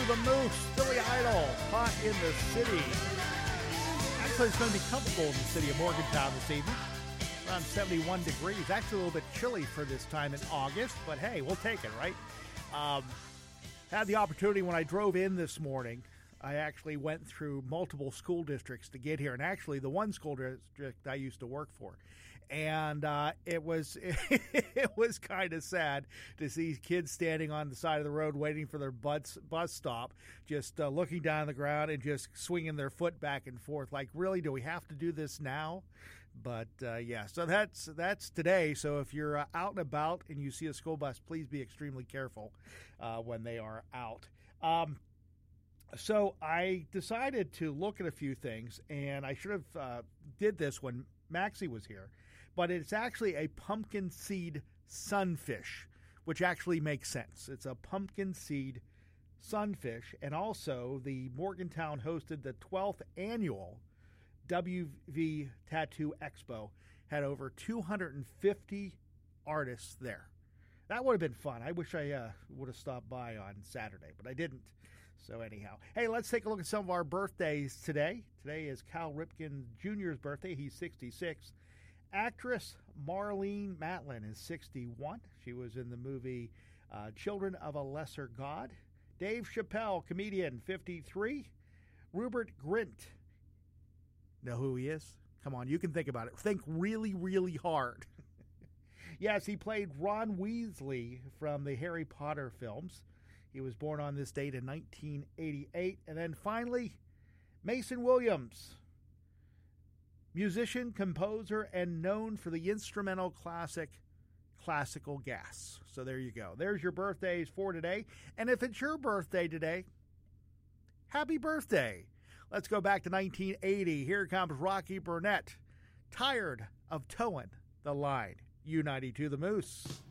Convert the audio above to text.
the Moose, Billy Idol, Hot in the City. Actually, it's going to be comfortable in the city of Morgantown this evening. Around 71 degrees. Actually, a little bit chilly for this time in August, but hey, we'll take it, right? Had the opportunity when I drove in this morning. I actually went through multiple school districts to get here, and actually the one school district I used to work for. And it was kind of sad to see kids standing on the side of the road waiting for their bus stop, just looking down on the ground and just swinging their foot back and forth. Like, really, do we have to do this now? But, yeah, so that's today. So if you're out and about and you see a school bus, please be extremely careful when they are out. So I decided to look at a few things, and I should have did this when Maxie was here, but it's actually a pumpkin seed sunfish, which actually makes sense. It's a pumpkin seed sunfish, and also the Morgantown hosted the 12th annual WV Tattoo Expo, had over 250 artists there. That would have been fun. I wish I would have stopped by on Saturday, but I didn't. So anyhow, hey, let's take a look at some of our birthdays today. Today is Cal Ripken Jr.'s birthday. He's 66. Actress Marlene Matlin is 61. She was in the movie Children of a Lesser God. Dave Chappelle, comedian, 53. Rupert Grint. Know who he is? Come on, you can think about it. Think really, really hard. Yes, he played Ron Weasley from the Harry Potter films. He was born on this date in 1988. And then finally, Mason Williams, musician, composer, and known for the instrumental classic Classical Gas. So there you go. There's your birthdays for today. And if it's your birthday today, happy birthday. Let's go back to 1980. Here comes Rocky Burnett, Tired of Towing the Line. U92 The Moose.